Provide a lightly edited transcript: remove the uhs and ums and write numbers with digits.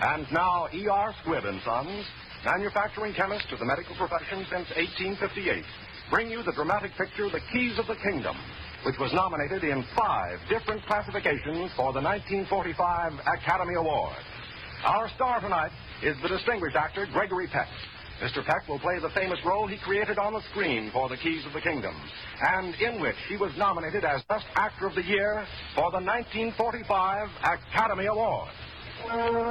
And now E.R. Squibb & Sons, manufacturing chemist to the medical profession since 1858, bring you the dramatic picture, The Keys of the Kingdom, which was nominated in 5 different classifications for the 1945 Academy Award. Our star tonight is the distinguished actor Gregory Peck. Mr. Peck will play the famous role he created on the screen for The Keys of the Kingdom, and in which he was nominated as Best Actor of the Year for the 1945 Academy Award.